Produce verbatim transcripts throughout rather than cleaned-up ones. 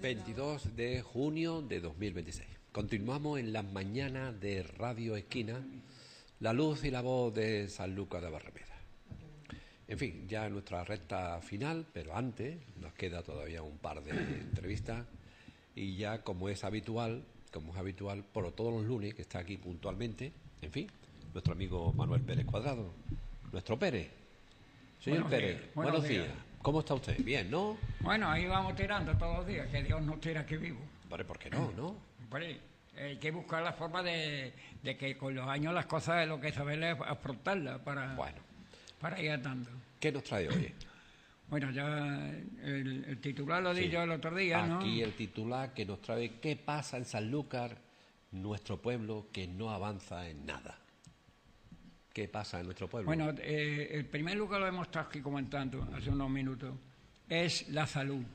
veintidós de junio de dos mil veintiséis. Continuamos en las mañanas de Radio Esquina, la luz y la voz de Sanlúcar de Barrameda. En fin, ya en nuestra recta final, pero antes nos queda todavía un par de entrevistas y ya como es habitual, como es habitual por todos los lunes que está aquí puntualmente, en fin, nuestro amigo Manuel Pérez Cuadrado, nuestro Pérez. Señor Buenos Pérez, días, buenos, buenos días. días. ¿Cómo está usted? Bien, ¿no? Bueno, ahí vamos tirando todos los días, que Dios nos tira que vivo. Vale, ¿por qué no, no? Hombre, hay que buscar la forma de, de que con los años las cosas lo que saber es afrontarlas para, Bueno, para ir andando. ¿qué nos trae hoy? Bueno, ya el, el titular lo di Sí. yo el otro día, ¿no? Aquí el titular que nos trae ¿qué pasa en Sanlúcar, nuestro pueblo que no avanza en nada? ¿Qué pasa en nuestro pueblo? Bueno, eh, el primer lugar lo hemos estado aquí comentando hace unos minutos, es la salud.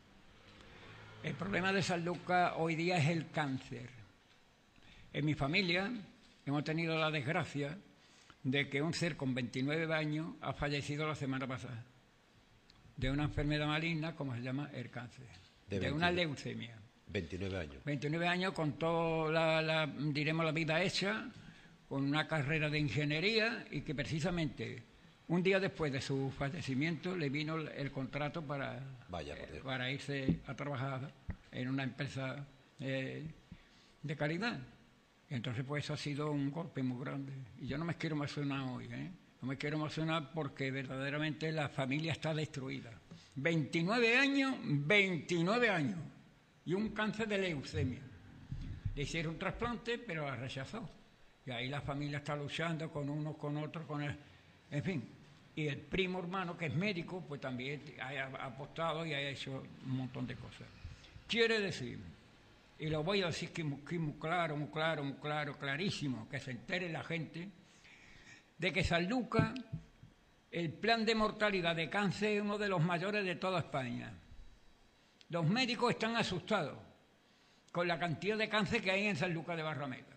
El problema de Sanlúcar hoy día es el cáncer. En mi familia hemos tenido la desgracia de que un ser con veintinueve años ha fallecido la semana pasada de una enfermedad maligna, como se llama el cáncer, De de, una veintinueve. leucemia. veintinueve años. veintinueve años con toda la, la, diremos, la vida hecha, con una carrera de ingeniería y que precisamente un día después de su fallecimiento le vino el, el contrato para, Vaya, por eh, Dios. para irse a trabajar en una empresa eh, de calidad. Entonces pues eso ha sido un golpe muy grande. Y yo no me quiero emocionar hoy, ¿eh? No me quiero emocionar porque verdaderamente la familia está destruida. veintinueve años, veintinueve años. Y un cáncer de leucemia. Le hicieron un trasplante, pero la rechazó. Y ahí la familia está luchando con unos, con otros, con el... En fin. Y el primo hermano, que es médico, pues también ha apostado y ha hecho un montón de cosas. Quiere decir, y lo voy a decir que muy, que muy claro, muy claro, muy claro, clarísimo, que se entere la gente, de que Sanlúcar, el plan de mortalidad de cáncer es uno de los mayores de toda España. Los médicos están asustados con la cantidad de cáncer que hay en Sanlúcar de Barrameda.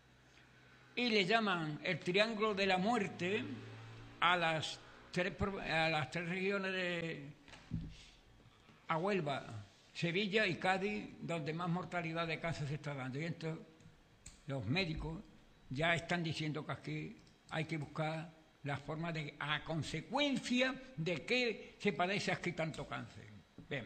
Y le llaman el triángulo de la muerte a las tres, a las tres regiones de a Huelva, Sevilla y Cádiz, donde más mortalidad de cáncer se está dando. Y entonces los médicos ya están diciendo que aquí hay que buscar la forma de, a consecuencia de que se padece aquí tanto cáncer. Bien.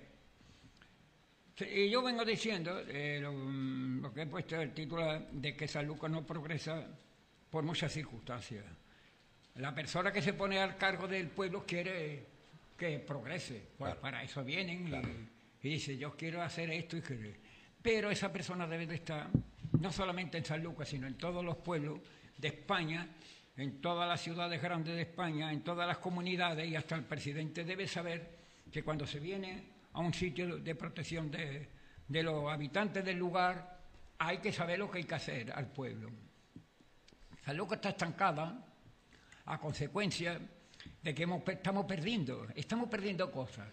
Y yo vengo diciendo, eh, lo, lo que he puesto el título de que Sanlúcar no progresa por muchas circunstancias. La persona que se pone al cargo del pueblo quiere que progrese. Pues claro. Para eso vienen claro. y, y dice, yo quiero hacer esto y quiero. Pero esa persona debe de estar, no solamente en Sanlúcar, sino en todos los pueblos de España, en todas las ciudades grandes de España, en todas las comunidades, y hasta el presidente debe saber que cuando se viene a un sitio de protección de, de los habitantes del lugar, hay que saber lo que hay que hacer al pueblo. Sanlúcar está estancada a consecuencia de que hemos, estamos perdiendo, estamos perdiendo cosas.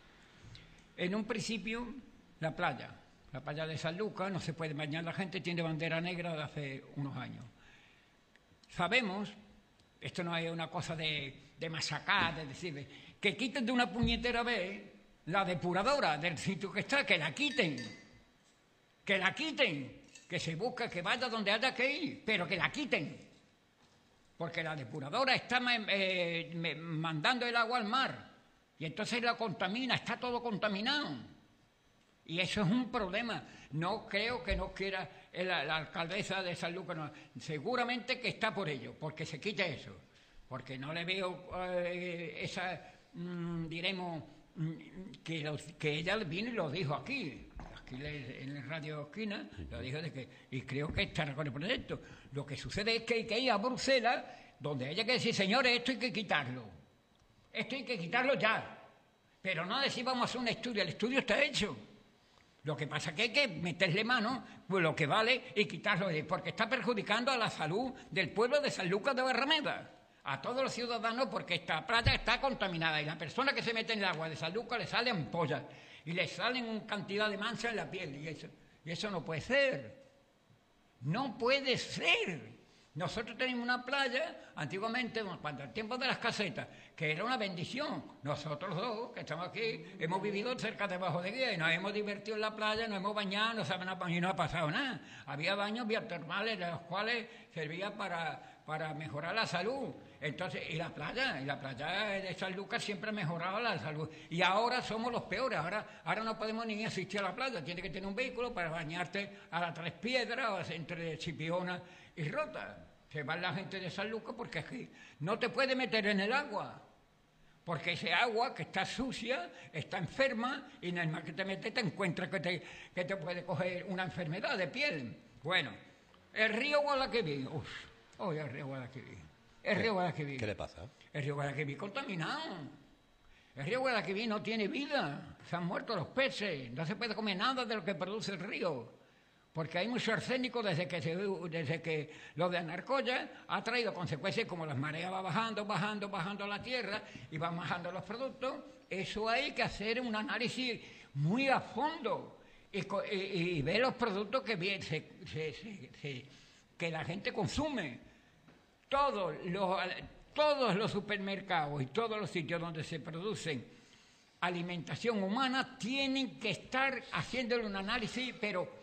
En un principio, la playa, la playa de Sanlúcar, no se puede bañar la gente, tiene bandera negra de hace unos años. Sabemos, esto no es una cosa de, de masacar, de decir, que quiten de una puñetera vez la depuradora del sitio que está, que la quiten, que la quiten, que se busque, que vaya donde haya que ir, pero que la quiten, porque la depuradora está eh, mandando el agua al mar y entonces la contamina, está todo contaminado y eso es un problema. No creo que no quiera la, la alcaldesa de Sanlúcar, no. Seguramente que está por ello, porque se quite eso, porque no le veo eh, esa, mmm, diremos, Que, lo, que ella vino y lo dijo aquí, aquí en el Radio Esquina, lo dijo de que, y creo que estará con el proyecto. Lo que sucede es que hay que ir a Bruselas, donde haya que decir, señores, esto hay que quitarlo, esto hay que quitarlo ya, pero no decir vamos a hacer un estudio, el estudio está hecho. Lo que pasa es que hay que meterle mano, pues lo que vale, y quitarlo, porque está perjudicando a la salud del pueblo de Sanlúcar de Barrameda, a todos los ciudadanos, porque esta playa está contaminada y la persona que se mete en el agua de Sanlúcar le salen ampollas y le salen cantidad de manchas en la piel y eso, y eso no puede ser. No puede ser. Nosotros tenemos una playa, antiguamente, cuando el tiempo de las casetas, que era una bendición. Nosotros dos, que estamos aquí, hemos vivido cerca debajo de Guía y nos hemos divertido en la playa, nos hemos bañado, no saben, y no ha pasado nada. Había baños biotermales, de los cuales servía para, para mejorar la salud. Entonces, y la playa, y la playa de San Lucas siempre ha mejorado la salud. Y ahora somos los peores, ahora, ahora no podemos ni asistir a la playa, tienes que tener un vehículo para bañarte a las Tres Piedras, o entre Chipiona y Rota. Se va la gente de San Lucas porque aquí no te puede meter en el agua, porque ese agua que está sucia, está enferma, y en el mar que te metes te encuentras que te, que te puede coger una enfermedad de piel. Bueno, el río Guadalquivir, uff, oye, el río Guadalquivir, el río Guadalquivir. ¿Qué le pasa? El río Guadalquivir contaminado. El río Guadalquivir no tiene vida, se han muerto los peces, no se puede comer nada de lo que produce el río. Porque hay mucho arsénico desde que, se, desde que lo de Anarcoya ha traído consecuencias como las mareas va bajando, bajando, bajando la tierra y van bajando los productos. Eso hay que hacer un análisis muy a fondo y, y, y ver los productos que, bien, se, se, se, se, que la gente consume. Todos los, todos los supermercados y todos los sitios donde se producen alimentación humana tienen que estar haciéndole un análisis, pero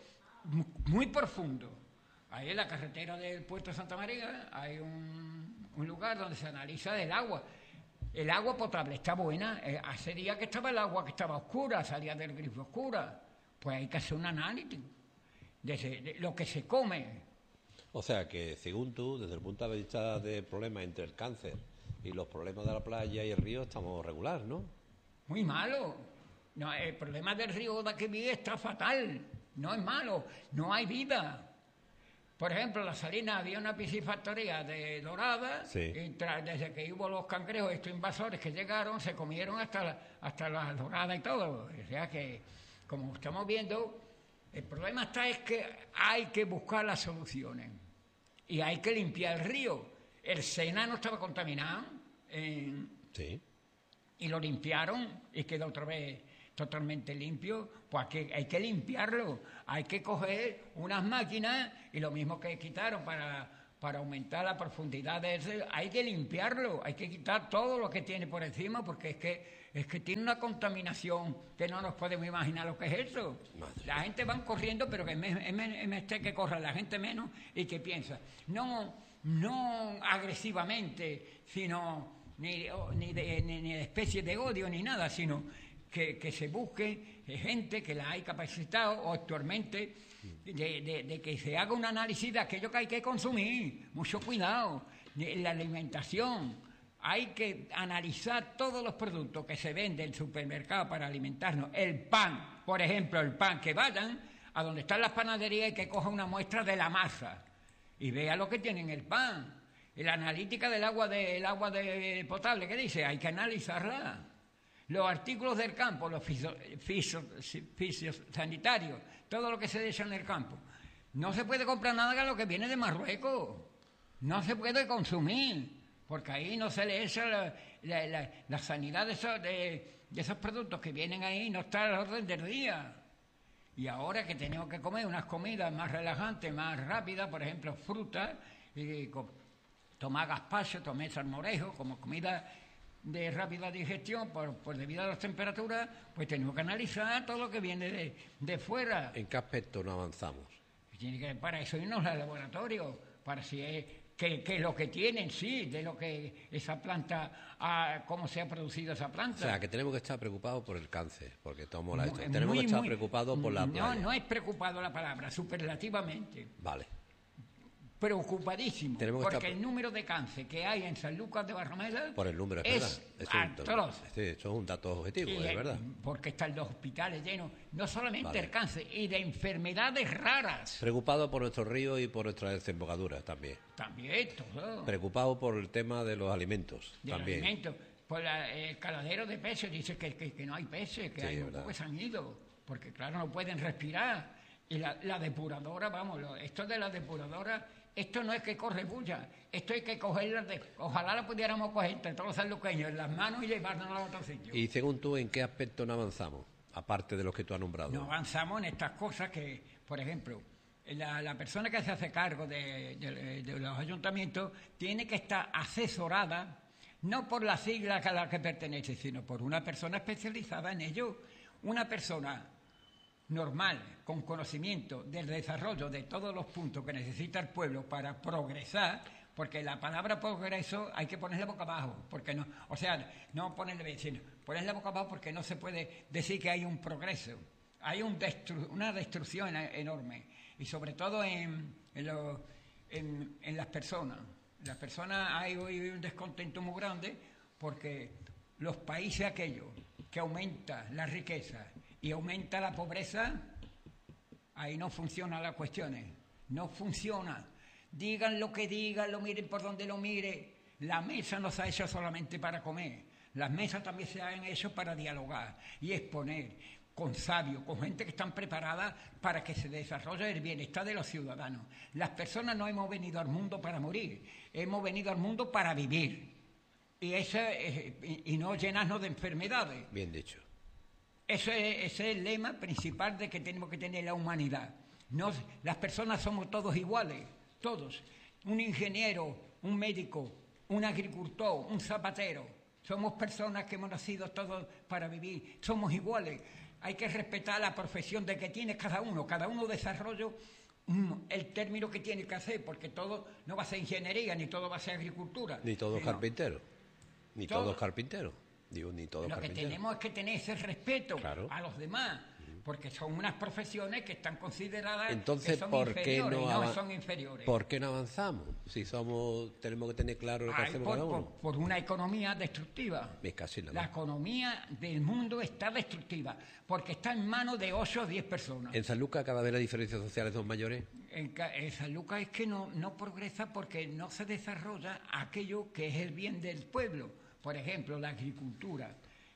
muy profundo. Ahí en la carretera del puerto de Santa María hay un, un lugar donde se analiza el agua. El agua potable está buena. Eh, hace días que estaba el agua que estaba oscura, salía del grifo oscura. Pues hay que hacer un análisis de, ese, de lo que se come. O sea que, según tú, desde el punto de vista del problema entre el cáncer y los problemas de la playa y el río, estamos regular, ¿no? Muy malo. No, el problema del río de aquí está fatal. No es malo, no hay vida. Por ejemplo, en la Salina había una piscifactoría de dorada, sí. Y tra- desde que hubo los cangrejos, estos invasores que llegaron, se comieron hasta la, hasta la dorada y todo. O sea que, como estamos viendo, el problema está es que hay que buscar las soluciones. Y hay que limpiar el río. El Sena no estaba contaminado, eh, sí. Y lo limpiaron y quedó otra vez totalmente limpio. Pues hay que, hay que limpiarlo, hay que coger unas máquinas y lo mismo que quitaron para, para aumentar la profundidad de ese, hay que limpiarlo, hay que quitar todo lo que tiene por encima, porque es que es que tiene una contaminación que no nos podemos imaginar lo que es eso. Madre. La gente va corriendo, pero que es este que corra la gente menos y que piensa, no, no agresivamente, sino ni, ni, de, ni, ni de especie de odio ni nada, sino Que, que se busque gente que la hay capacitado o actualmente de, de, de que se haga un análisis de aquello que hay que consumir. Mucho cuidado. La alimentación. Hay que analizar todos los productos que se venden en el supermercado para alimentarnos. El pan, por ejemplo, el pan, que vayan a donde están las panaderías y que cojan una muestra de la masa y vean lo que tiene en el pan. Y la analítica del agua de, el agua de potable, ¿qué dice? Hay que analizarla. Los artículos del campo, los fitosanitarios, todo lo que se deja en el campo. No se puede comprar nada que lo que viene de Marruecos. No se puede consumir, porque ahí no se le echa la, la, la, la sanidad de esos, de, de esos productos que vienen ahí, no está a la orden del día. Y ahora que tenemos que comer unas comidas más relajantes, más rápidas, por ejemplo, frutas, y tomar gazpacho, tomar salmorejo, como comida de rápida digestión por, por debido a las temperaturas, pues tenemos que analizar todo lo que viene de, de fuera. ¿En qué aspecto no avanzamos? Tiene que, para eso irnos al laboratorio, para si es que, que lo que tienen, sí, de lo que esa planta, a, cómo se ha producido esa planta. O sea, que tenemos que estar preocupados por el cáncer, porque tomo la esto. Muy, Tenemos que estar muy, preocupados por la playa. No, no es preocupado la palabra, superlativamente. Vale. Preocupadísimo, Tenemos porque estar... el número de cáncer que hay en San Lucas de Barrameda por el número, es, es verdad. atroz. Sí, eso es un dato objetivo, y, es verdad. Porque están los hospitales llenos, no solamente vale. el cáncer, y de enfermedades raras. Preocupado por nuestros ríos y por nuestras desembocaduras también. También, todo. Preocupado por el tema de los alimentos, de también. Los alimentos. Por la, el caladero de peces dice que, que, que no hay peces, que sí, hay un poco que se han ido, porque claro, no pueden respirar. Y la, la depuradora, vamos, lo, esto de la depuradora, esto no es que corre bulla, esto hay que cogerla, de, ojalá la pudiéramos coger entre todos los sanluqueños en las manos y llevarnos a otro sitio. Y según tú, ¿en qué aspecto no avanzamos? Aparte de los que tú has nombrado. No avanzamos en estas cosas que, por ejemplo, la, la persona que se hace cargo de, de, de los ayuntamientos tiene que estar asesorada no por la sigla a la que pertenece, sino por una persona especializada en ello. Una persona normal, con conocimiento del desarrollo de todos los puntos que necesita el pueblo para progresar, porque la palabra progreso hay que ponerla boca abajo, porque no, o sea, no ponerle, sino ponerla boca abajo porque no se puede decir que hay un progreso, hay un destru, una destrucción enorme, y sobre todo en, en, lo, en, en las personas. Las personas hay hoy un descontento muy grande porque los países aquellos que aumenta la riqueza y aumenta la pobreza, ahí no funcionan las cuestiones, no funciona. Digan lo que digan, lo miren por donde lo mire, la mesa no se ha hecho solamente para comer, las mesas también se han hecho para dialogar y exponer con sabios, con gente que están preparada para que se desarrolle el bienestar de los ciudadanos. Las personas no hemos venido al mundo para morir, hemos venido al mundo para vivir y, ese, y no llenarnos de enfermedades. Bien dicho. Ese, ese es el lema principal de que tenemos que tener la humanidad. No, las personas somos todos iguales, todos. Un ingeniero, un médico, un agricultor, un zapatero. Somos personas que hemos nacido todos para vivir. Somos iguales. Hay que respetar la profesión de que tiene cada uno. Cada uno desarrolla um, el término que tiene que hacer, porque todo no va a ser ingeniería, ni todo va a ser agricultura. Ni todo sino, carpintero. Ni todo, todo carpintero. Digo, ni todo Lo carpintero. que tenemos es que tener ese respeto claro. a los demás, porque son unas profesiones que están consideradas Entonces, que son ¿por inferiores, qué no, no av- son inferiores. ¿Por qué no avanzamos? Si somos, tenemos que tener claro lo que Ay, hacemos por, cada uno. por, por una economía destructiva. Me casi la La mano. economía del mundo está destructiva, porque está en manos de ocho o diez personas. ¿En San Lucas cada vez las diferencias sociales son mayores? En, ca- en San Lucas es que no, no progresa porque no se desarrolla aquello que es el bien del pueblo. Por ejemplo, la agricultura,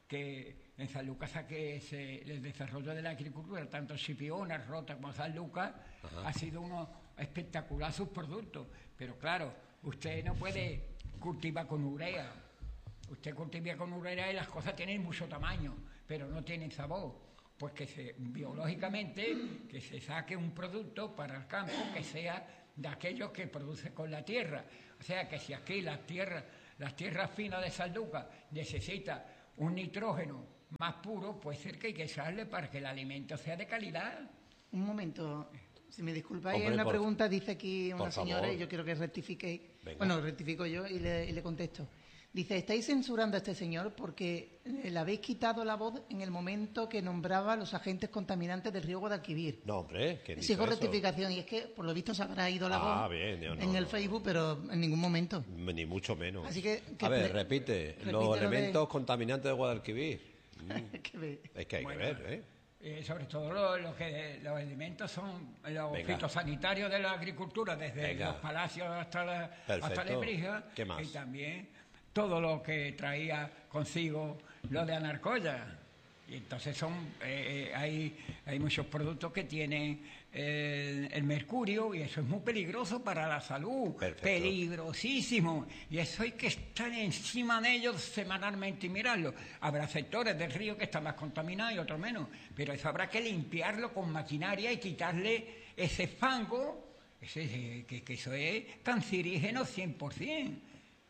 que en San Lucas que se, el desarrollo de la agricultura, tanto Chipiona, Rota como San Lucas, Ajá. ha sido uno espectacular sus productos. Pero claro, usted no puede cultivar con urea. Usted cultiva con urea y las cosas tienen mucho tamaño, pero no tienen sabor. Pues que se, biológicamente, que se saque un producto para el campo que sea de aquellos que produce con la tierra. O sea, que si aquí las tierras, las tierras finas de San Lucas necesitan un nitrógeno más puro, puede ser que hay que echarle para que el alimento sea de calidad. Un momento, si me disculpáis, Hombre, hay una por- pregunta, dice aquí una por señora, favor. y yo quiero que rectifiquéis. Venga. Bueno, rectifico yo y le, y le contesto. Dice, estáis censurando a este señor porque eh, le habéis quitado la voz en el momento que nombraba los agentes contaminantes del río Guadalquivir. No, hombre, ¿quién Exijo dice eso? rectificación, y es que por lo visto se habrá ido la Ah, voz bien, yo no, en el no. Facebook, pero en ningún momento. Ni mucho menos. Así que- que a ver, re- repite. repite Los lo de- elementos contaminantes de Guadalquivir. Mm, Que ve- es que hay Bueno, que ver, ¿eh? Eh, sobre todo lo, lo que los alimentos son los Venga. fitosanitarios de la agricultura, desde Venga. los palacios hasta la, hasta Perfecto. la Lebrija, ¿Qué más? y también todo lo que traía consigo lo de Anarcoya. Y entonces son eh, eh, hay, hay muchos productos que tienen eh, el mercurio, y eso es muy peligroso para la salud. Perfecto. Peligrosísimo. Y eso hay que estar encima de ellos semanalmente y mirarlo. Habrá sectores del río que están más contaminados y otros menos, pero eso habrá que limpiarlo con maquinaria y quitarle ese fango, ese, eh, que, que eso es cancerígeno cien por ciento.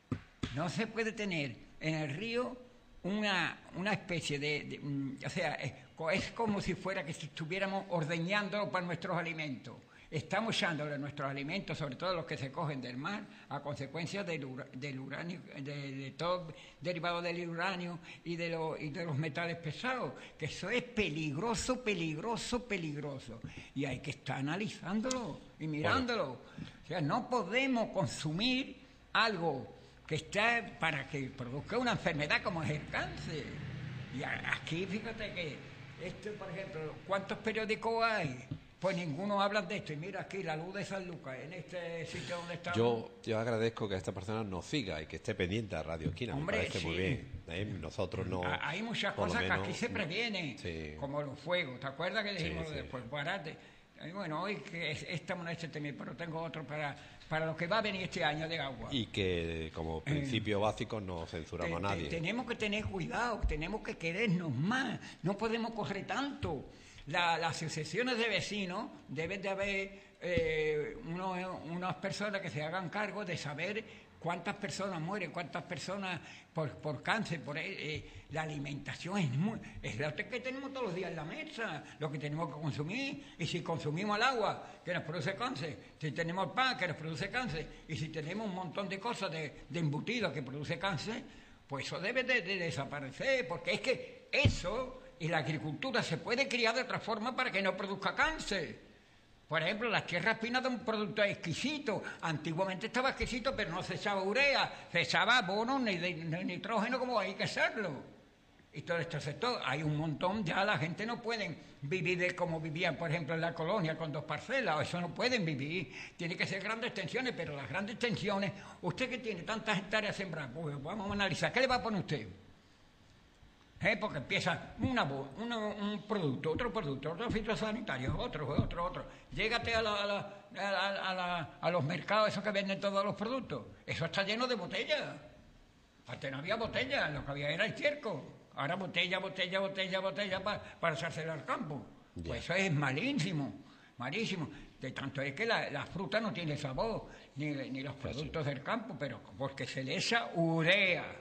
No se puede tener en el río una, una especie de, de, mm, o sea, es, co- es como si fuera que si estuviéramos ordeñándolo para nuestros alimentos. Estamos echándole nuestros alimentos, sobre todo los que se cogen del mar, a consecuencia del, ura- del uranio, de, de todo derivado del uranio y de, lo- y de los metales pesados, que eso es peligroso, peligroso, peligroso. Y hay que estar analizándolo y mirándolo. O sea, no podemos consumir algo que está para que produzca una enfermedad como es el cáncer. Y a- aquí, fíjate que, esto, por ejemplo, ¿cuántos periódicos hay? Pues ninguno habla de esto. Y mira aquí, la luz de San Lucas, en este sitio donde estamos. Yo, yo agradezco que esta persona nos siga y que esté pendiente a Radio Esquina. Hombre, me parece sí. muy bien. ¿eh? Nosotros no. Ah, Hay muchas por lo cosas que menos, aquí se previenen, sí. como los fuegos. ¿Te acuerdas que dijimos Sí, de sí. pues, barate? Y bueno, hoy que es- estamos en este tema, pero tengo otro para, para lo que va a venir este año de agua. Y que como principio básico no censuramos Te- a te- nadie. tenemos que tener cuidado, tenemos que querernos más, no podemos correr tanto. la, las asociaciones de vecinos deben de haber eh, uno, unas personas que se hagan cargo de saber cuántas personas mueren, cuántas personas por, por cáncer, por eh, la alimentación es muy, es lo que tenemos todos los días en la mesa, lo que tenemos que consumir, y si consumimos el agua que nos produce cáncer, si tenemos el pan que nos produce cáncer, y si tenemos un montón de cosas de, de embutidos que produce cáncer, pues eso debe de, de desaparecer, porque es que eso y la agricultura se puede criar de otra forma para que no produzca cáncer. Por ejemplo, las tierras pinas son un producto exquisito. Antiguamente estaba exquisito, pero no se echaba urea, se echaba abono ni, de, ni nitrógeno como hay que hacerlo. Y todo este sector, hay un montón, ya la gente no puede vivir de como vivían, por ejemplo, en la colonia con dos parcelas, eso no pueden vivir. Tiene que ser grandes extensiones, pero las grandes extensiones, usted que tiene tantas hectáreas sembradas, pues vamos a analizar, ¿qué le va a poner usted? ¿Eh? Porque empieza una, una, un producto, otro producto, otro fitosanitario, otro, otro, otro. Llégate a, la, a, la, a, la, a, la, a los mercados esos que venden todos los productos. Eso está lleno de botellas. Antes no había botellas, lo que había era el estiércol. Ahora botella, botella, botella, botella para, para echársela al campo. Yeah. Pues eso es malísimo, malísimo. De tanto es que la, la fruta no tiene sabor, ni, ni los productos del campo, pero porque se le echa urea.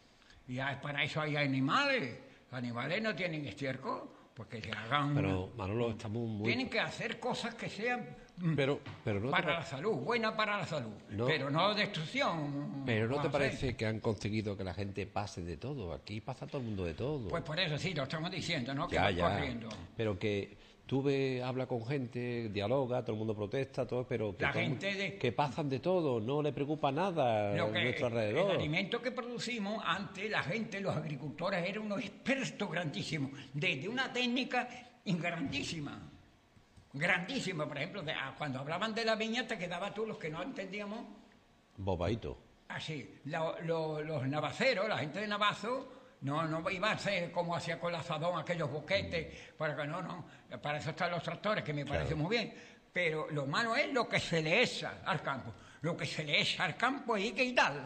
Y para eso hay animales. Los animales no tienen estiércol, porque se hagan... Pero, Manolo, estamos muy... Tienen que hacer cosas que sean pero, pero no para te... la salud, buena para la salud, no, pero no destrucción. Pero ¿no te parece hacer. que han conseguido que la gente pase de todo? Aquí pasa todo el mundo de todo. Pues por eso sí, lo estamos diciendo, ¿no? Que ya, va ya. corriendo. Pero que tú ves, habla con gente, dialoga, todo el mundo protesta, todo, pero que, la todo, gente de... que pasan de todo, no le preocupa nada Lo que, a nuestro alrededor. El alimento que producimos, antes la gente, los agricultores, eran unos expertos grandísimos, de, de una técnica grandísima, grandísima. Por ejemplo, de, cuando hablaban de la viña, te quedaba tú, los que no entendíamos... Bobadito. Así, lo, lo, los navaceros, la gente de Navazo... No, no iba a ser como hacía con el azadón, aquellos boquetes, para que no, no, para eso están los tractores, que me claro. parece muy bien. Pero lo malo es lo que se le echa al campo. Lo que se le echa al campo hay que quitarlo.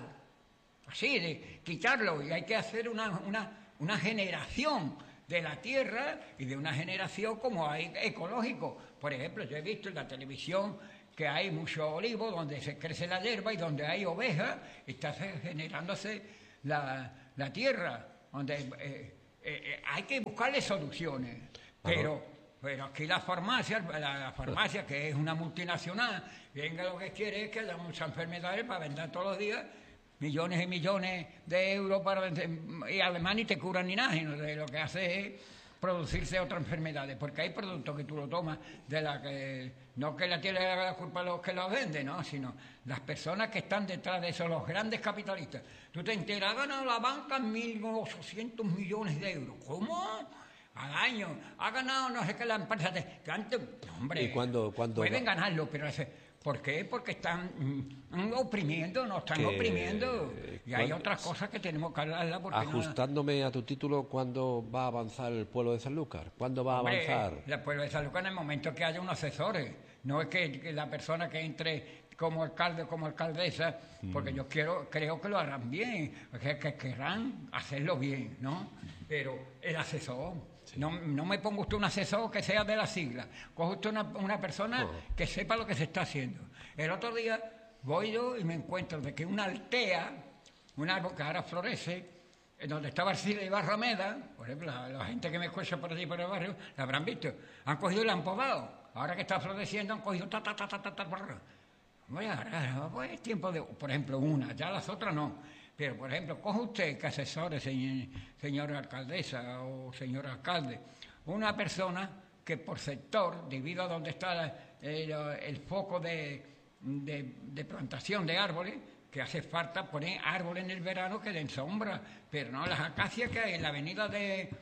Así, de quitarlo. Y hay que hacer una, una, una generación de la tierra y de una generación como hay ecológico. Por ejemplo, yo he visto en la televisión que hay mucho olivo donde se crece la hierba y donde hay ovejas, está generándose la, la tierra. Donde eh, eh, hay que buscarle soluciones, pero, pero aquí la farmacia, la, la farmacia que es una multinacional, venga lo que quiere es que haya muchas enfermedades para vender todos los días millones y millones de euros para vender, y además ni te curan ni nada, sino de lo que hace es producirse otras enfermedades, porque hay productos que tú lo tomas de la que no que la tiene la culpa los que los venden, no, sino las personas que están detrás de eso, los grandes capitalistas. Tú te enteras, ha ganado la banca mil ochocientos millones de euros. ¿Cómo? Al año. Ha ganado no sé qué la empresa de que antes, hombre, ¿Y cuando, cuando pueden ganarlo, pero ese, ¿por qué? Porque están mm, oprimiendo, nos están que, oprimiendo. Y hay cuando, otras cosas que tenemos que hablarlas. Ajustándome no... a tu título, ¿cuándo va a avanzar el pueblo de Sanlúcar? ¿Cuándo va Hombre, a avanzar? El pueblo de Sanlúcar en el momento que haya unos asesores. No es que, que la persona que entre como alcalde o como alcaldesa, mm. porque yo quiero, creo que lo harán bien, que, que querrán hacerlo bien, ¿no? Pero el asesor... Sí. No, no me ponga usted un asesor que sea de la sigla. Coge usted una, una persona oh. que sepa lo que se está haciendo. El otro día voy yo y me encuentro de que una altea, un árbol que ahora florece, en donde estaba Arcila y Barrameda, por ejemplo, la, la gente que me escucha por allí por el barrio, la habrán visto, han cogido y la han podado. Ahora que está floreciendo han cogido ta ta ta ta ta ta. Bueno, ahora pues es tiempo de, por ejemplo, una, ya las otras no. Pero, por ejemplo, coge usted que asesore, señor, señora alcaldesa o señor alcalde, una persona que por sector, debido a donde está el, el foco de, de, de plantación de árboles, que hace falta poner árboles en el verano que den sombra, pero no las acacias que hay en la avenida de,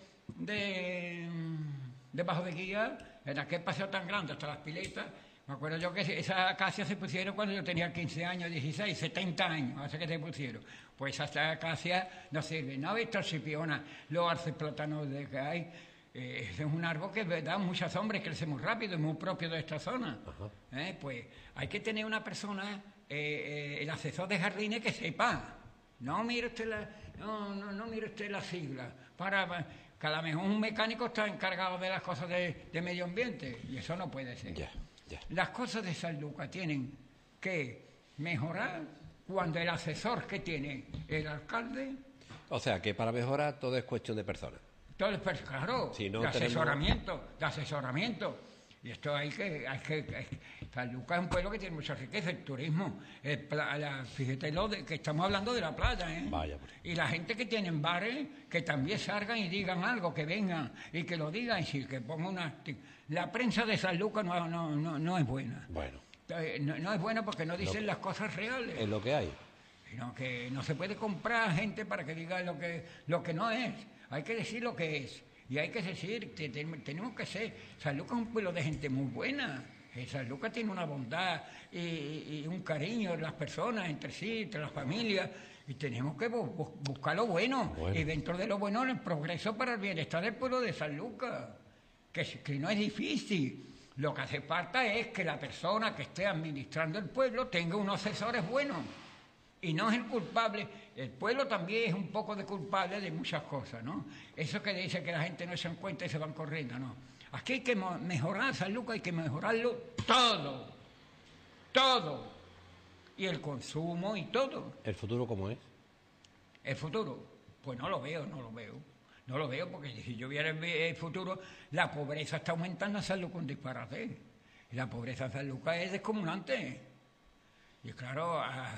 de, de Bajo de Guía, en aquel paseo tan grande hasta las piletas. Me acuerdo yo que esas acacias se pusieron cuando yo tenía quince años, dieciséis, setenta años, hace que se pusieron. Pues esas acacias no sirven. ¿No ha visto Scipiona, los arces plátanos de que hay? Eh, es un árbol que da mucha sombra y crece muy rápido, es muy propio de esta zona. Eh, pues hay que tener una persona, eh, eh, el asesor de jardines que sepa. No mire usted la, no, no, no mire usted la sigla. Para, que a lo mejor un mecánico está encargado de las cosas de, de medio ambiente, y eso no puede ser. Ya, ya. Las cosas de Sanlúcar tienen que mejorar cuando el asesor que tiene el alcalde... O sea, que para mejorar todo es cuestión de personas. Todo es, pues, claro, Si no de tenemos- asesoramiento, de asesoramiento. Y esto hay que... Hay que hay, Sanlúcar es un pueblo que tiene mucha riqueza, el turismo. El pla- la, fíjate lo de, que estamos hablando de la playa, ¿eh? Vaya, por ahí. Y la gente que tiene bares, que también salgan y digan algo, que vengan y que lo digan, y si que ponga una... La prensa de Sanlúcar no, no, no, no es buena. Bueno, Eh, No, no es buena porque no dicen las cosas reales. es lo que hay. Sino que no se puede comprar gente para que diga lo que, lo que no es. Hay que decir lo que es. Y hay que decir, que te- tenemos que ser... Sanlúcar es un pueblo de gente muy buena. Eh, Sanlúcar tiene una bondad y, y un cariño en las personas, entre sí, entre las familias. Y tenemos que bu- bu- buscar lo bueno. Bueno. Y dentro de lo bueno, el progreso para el bienestar del pueblo de Sanlúcar. Que, es- que no es difícil. Lo que hace falta es que la persona que esté administrando el pueblo tenga unos asesores buenos. Y no es el culpable, el pueblo también es un poco de culpable de muchas cosas, ¿no? Eso que dice que la gente no se da cuenta y se van corriendo, ¿no? Aquí hay que mo- mejorar Sanlúcar, hay que mejorarlo todo, todo. Y el consumo y todo. ¿El futuro cómo es? El futuro, pues no lo veo, no lo veo. No lo veo porque si yo viera el, el futuro, la pobreza está aumentando en Sanlúcar un disparate. Y la pobreza en Sanlúcar es descomunante. Y claro, ah,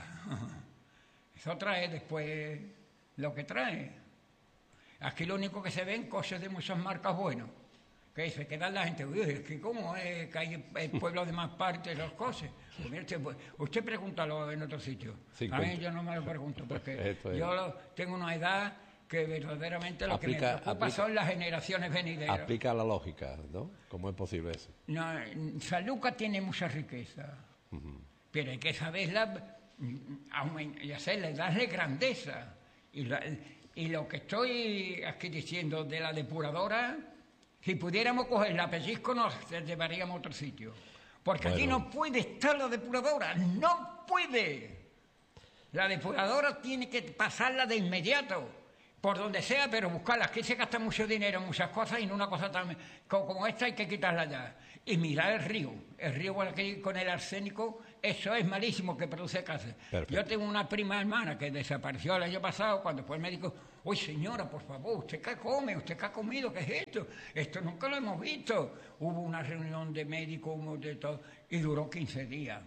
eso trae después lo que trae. Aquí lo único que se ven coches de muchas marcas buenas. Que se queda la gente, uy, es que cómo es que hay el pueblo de más partes los coches. Pues mire, usted, usted pregúntalo en otro sitio. Sí, A mí cuenta. yo no me lo pregunto porque Esto es- yo lo- tengo una edad que verdaderamente lo que Aplica- me preocupa aplica- son las generaciones venideras. Aplica la lógica, ¿no? ¿Cómo es posible eso? No, Sanlúcar tiene mucha riqueza, pero hay que saberla, mm, aumen- y hacerle, darle grandeza. Y, la- y lo que estoy aquí diciendo de la depuradora, si pudiéramos coger la pellizco nos llevaríamos a otro sitio. Porque aquí Bueno. no puede estar la depuradora, no puede. La depuradora tiene que pasarla de inmediato, por donde sea, pero buscarla. Aquí se gasta mucho dinero en muchas cosas y en una cosa tan como, como esta hay que quitarla ya. Y mirar el río. El río con el, con el arsénico, eso es malísimo, que produce cáncer. Perfecto. Yo tengo una prima hermana que desapareció el año pasado cuando fue el médico. Uy, señora, por favor, ¿usted qué come? ¿Usted qué ha comido? ¿Qué es esto? Esto nunca lo hemos visto. Hubo una reunión de médicos, de todo, y duró quince días.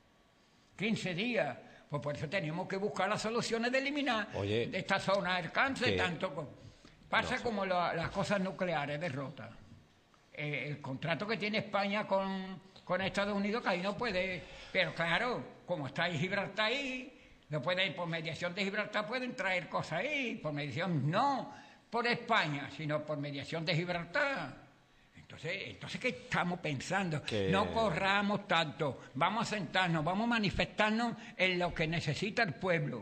quince días. Pues por eso tenemos que buscar las soluciones de eliminar Oye, de esta zona del cáncer, que- tanto con- pasa no sé. como la- las cosas nucleares de Rota. Eh, el contrato que tiene España con, con Estados Unidos, que ahí no puede, pero claro, como está ahí Gibraltar ahí, no puede ir por mediación de Gibraltar, pueden traer cosas ahí, por mediación no por España, sino por mediación de Gibraltar. Entonces, entonces ¿qué estamos pensando? Que- No corramos tanto, vamos a sentarnos, vamos a manifestarnos en lo que necesita el pueblo.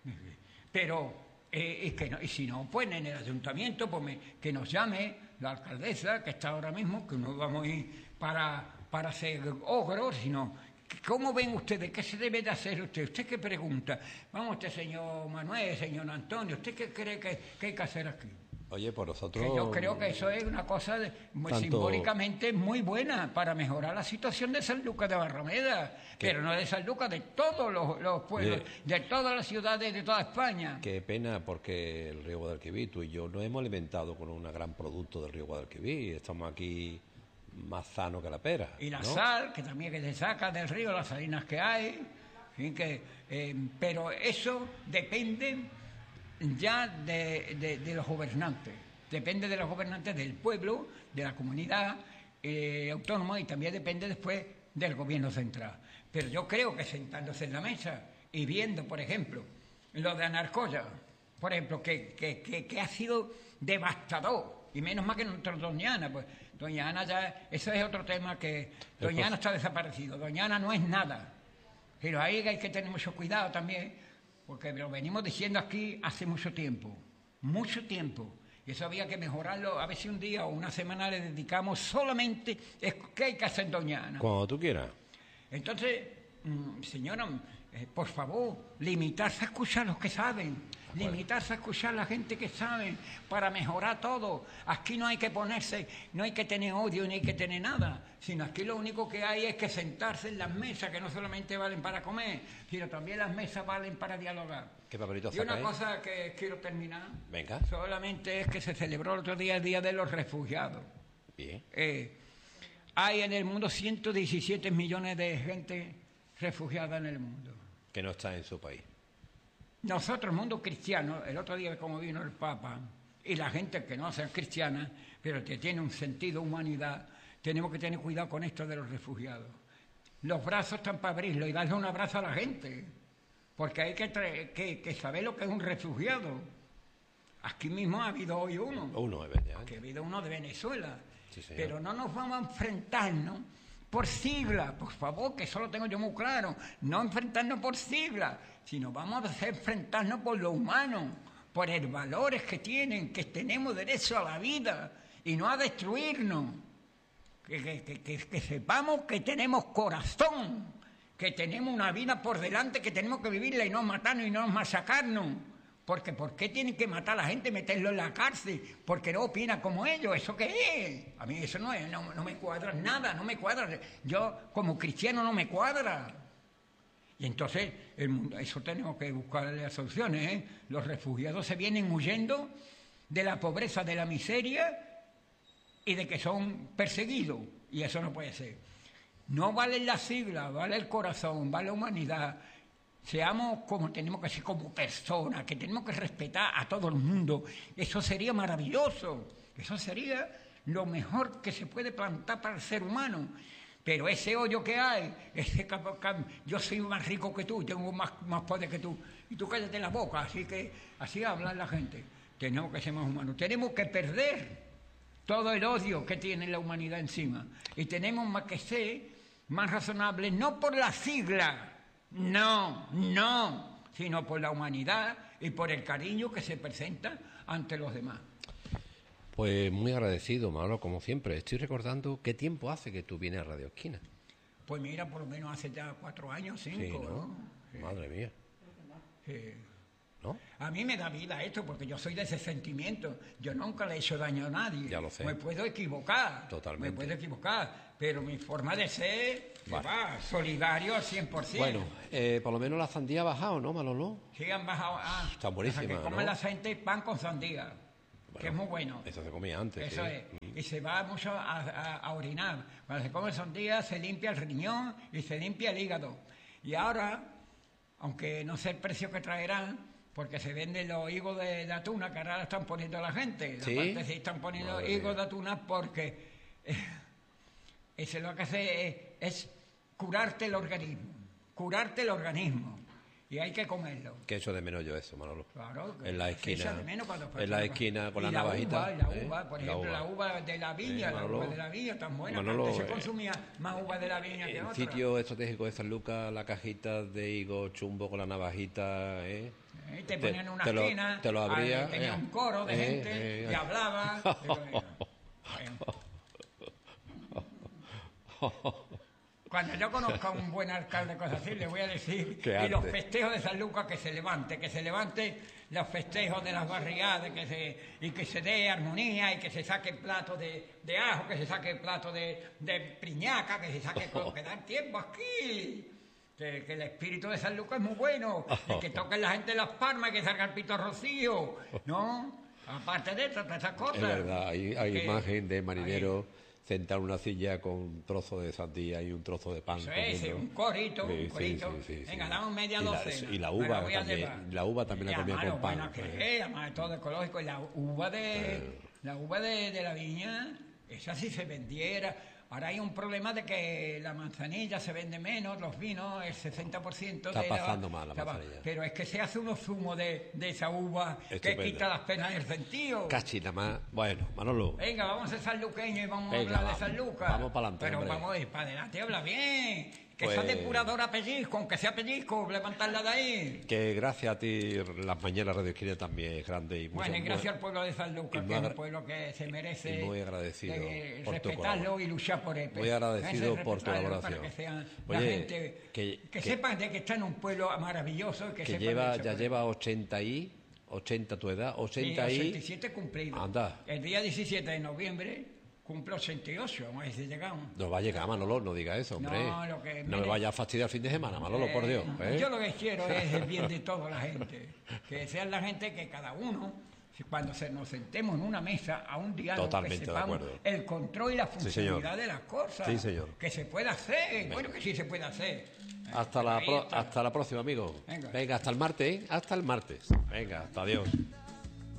Pero, eh, y, que no- y si no, pues en el ayuntamiento, pues me- que nos llame la alcaldesa, que está ahora mismo, que no vamos a ir para, para ser ogros, sino, ¿cómo ven ustedes? ¿Qué se debe de hacer usted? ¿Usted qué pregunta? Vamos, usted, señor Manuel, señor Antonio, ¿usted qué cree que, que hay que hacer aquí? Oye, por nosotros... Que yo creo que eso es una cosa de- muy Tanto- simbólicamente muy buena para mejorar la situación de Sanlúcar de Barrameda, Que- pero no de Sanlúcar, de todos los, los pueblos, de todas las ciudades de toda España. Qué pena, porque el río Guadalquivir, tú y yo nos hemos alimentado con un gran producto del río Guadalquivir. Estamos aquí más sanos que la pera. Y la ¿no? sal, que también que se saca del río, las salinas que hay, en fin, que, eh, pero eso depende ya de, de- de los gobernantes, depende de los gobernantes del pueblo, de la comunidad eh, autónoma y también depende después del gobierno central. Pero yo creo que sentándose en la mesa y viendo, por ejemplo, lo de Anarcoya, por ejemplo, que, que, que, que ha sido devastador, y menos mal que nuestra Doña Ana, pues Doña Ana ya, eso es otro tema que Doña Ana está desaparecido, Doña Ana no es nada, pero ahí hay que tener mucho cuidado también, porque lo venimos diciendo aquí hace mucho tiempo, mucho tiempo, y eso había que mejorarlo, a ver si un día o una semana le dedicamos solamente, es, ¿qué hay que hacer Doña Ana? Cuando tú quieras. Entonces, mm, señora, eh, por favor, limitarse a escuchar a los que saben, limitarse a escuchar a la gente que sabe para mejorar todo. Aquí no hay que ponerse, no hay que tener odio, ni hay que tener nada, sino aquí lo único que hay es que sentarse en las mesas, que no solamente valen para comer, sino también las mesas valen para dialogar. ¿Qué papelito Y una sacáis? cosa que quiero terminar, Venga. solamente es que se celebró el otro día el Día de los Refugiados. Bien. Eh, hay en el mundo ciento diecisiete millones de gente refugiada en el mundo. Que no está en su país. Nosotros, el mundo cristiano, el otro día como vino el Papa, y la gente que no sea cristiana, pero que tiene un sentido de humanidad, tenemos que tener cuidado con esto de los refugiados. Los brazos están para abrirlos y darle un abrazo a la gente, porque hay que, tra- que, que saber lo que es un refugiado. Aquí mismo ha habido hoy uno, Uno, es verdad. que ha habido uno de Venezuela, Sí, señor. pero no nos vamos a enfrentarnos por siglas, por favor, que eso lo tengo yo muy claro, no enfrentarnos por siglas, sino vamos a enfrentarnos por lo humano, por los valores que tienen, que tenemos derecho a la vida y no a destruirnos, que, que, que, que, que sepamos que tenemos corazón, que tenemos una vida por delante, que tenemos que vivirla y no matarnos y no masacrarnos. Porque ¿por qué tienen que matar a la gente y meterlo en la cárcel? Porque no opina como ellos. ¿Eso qué es? A mí eso no, es, no, no me cuadra nada, no me cuadra. Yo como cristiano no me cuadra. Y entonces el mundo, eso tenemos que buscarle las soluciones, ¿eh? Los refugiados se vienen huyendo de la pobreza, de la miseria y de que son perseguidos. Y eso no puede ser. No vale la sigla, vale el corazón, vale la humanidad. Seamos como tenemos que ser como personas, que tenemos que respetar a todo el mundo. Eso sería maravilloso. Eso sería lo mejor que se puede plantar para el ser humano. Pero ese hoyo que hay, ese cap- cap- yo soy más rico que tú, tengo más, más poder que tú, y tú cállate la boca, así que así habla la gente. Tenemos que ser más humanos. Tenemos que perder todo el odio que tiene la humanidad encima. Y tenemos más que ser más razonables, no por la sigla. No, no, sino por la humanidad y por el cariño que se presenta ante los demás. Pues muy agradecido, Manolo, como siempre. Estoy recordando qué tiempo hace que tú vienes a Radio Esquina. Pues mira, por lo menos hace ya cuatro años, cinco, Sí, ¿no? ¿no? Sí, Madre mía, sí. ¿no? A mí me da vida esto porque yo soy de ese sentimiento. Yo nunca le he hecho daño a nadie. Ya lo sé. Me puedo equivocar. Totalmente. Me puedo equivocar. Pero mi forma de ser, que Vale. va, solidario al cien por ciento. Bueno, eh, por lo menos la sandía ha bajado, ¿no, Manolo? Sí, han bajado. Ah, Está buenísima, o sea, que ¿no? comen la gente pan con sandía, que es muy bueno. Eso se comía antes, Eso sí. es. Y se va mucho a, a- a orinar. Cuando se come sandía se limpia el riñón y se limpia el hígado. Y ahora, aunque no sé el precio que traerán, porque se venden los higos de, de atuna que ahora están poniendo la gente. ¿Sí? Aparte se están poniendo Madre higos mía. de atuna porque eh, eso lo que hace es, es curarte el organismo. Curarte el organismo. Y hay que comerlo. Que echo de menos yo eso, Manolo. Claro, que En la se esquina, echa de menos cuando en la pasa- esquina con y la la navajita. uva, y la ¿eh? uva, por La ejemplo, uva. la uva de la viña, Eh, la Manolo, uva de la viña tan buena, Manolo, que antes se eh, consumía más uva de la viña que En otra. sitio estratégico de San Lucas, la cajita de higo chumbo con la navajita, ¿eh? Eh, te te- ponían una te lo- esquina, te lo abría, ahí tenía eh, un coro de eh, gente eh, y eh. hablaba. Digo, bueno. Cuando yo conozca a un buen alcalde, cosas así, le voy a decir, Qué y los arte. festejos de San Lucas que se levante, que se levante los festejos de las barriadas, que se, y que se dé armonía, y que se saque plato de, de ajo, que se saque plato de, de priñaca, que se saque todo, que dan tiempo aquí. Que, que el espíritu de San Lucas es muy bueno, y que toquen la gente de Las Palmas, y que salga el Pito Rocío, ¿no? Aparte de eso, todas esas cosas. Es verdad, hay, hay Que- imagen de marinero sentado en una silla con un trozo de sandía y un trozo de pan. Eso es, comiendo. un corito, Sí, un sí, corito. sí, sí, sí. Venga, dame media Y la- docena. y la Me uva voy a también, llevar. la uva también la Y comía además, con lo pan, buena que eh. es, además es todo ecológico. Y la uva de, la uva de, de la viña, esa sí se vendiera. Ahora hay un problema de que la manzanilla se vende menos, los vinos, el sesenta por ciento Está de pasando mal la va- manzanilla. Pero es que se hace unos zumos de, de esa uva que Estupendo. quita las penas del sentido. Casi nada más. Bueno, Manolo. Venga, vamos a ser sanluqueños y vamos Venga, a hablar vamos. de San Lucas. Vamos pa'lante, Pero hombre. vamos a ir para adelante, habla bien. Que Pues- esa depuradora pellizco, aunque sea pellizco, levantarla de ahí. Que gracias a ti las mañanas Radio Esquina también es grande y Bueno, y mucho- gracias al pueblo de Sanlúcar, y que es muy un agra- pueblo que se merece y muy agradecido eh, por tu respetarlo colaboración. y luchar por él. Muy agradecido Ese por tu respetarlo colaboración. Para que sean Oye, la gente que- que, que- sepan de que está en un pueblo maravilloso y que, que sepan lleva, de eso, ya pues. lleva ochenta y ochenta tu edad, Sí, ochenta y ochenta y siete cumplido. Anda. El día diecisiete de noviembre cumplo ochenta y ocho, a ver si llegamos. no va a llegar, Manolo, no diga eso, hombre. No, lo que- No me mire- vaya a fastidiar el fin de semana, Manolo, por Dios. ¿eh? Yo lo que quiero es el bien de toda la gente. Que sea la gente que cada uno, si cuando se nos sentemos en una mesa a un diálogo, Totalmente que de sepamos acuerdo. el control y la señor. funcionalidad de las cosas. Sí, señor. Que se puede hacer. Bueno, que sí se puede hacer. Hasta la, Ahí pro- está. hasta la próxima, amigo. Venga. Venga, hasta el martes, ¿eh? Hasta el martes. Venga, hasta Dios.